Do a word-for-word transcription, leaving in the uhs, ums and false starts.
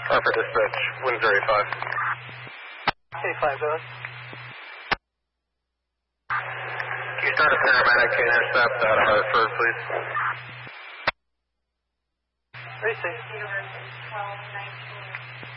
Harper dispatch, Windsor eighty-five. eighty-five, go ahead. Can you start a paramedic to intercept out of Hartford, please? Tracy.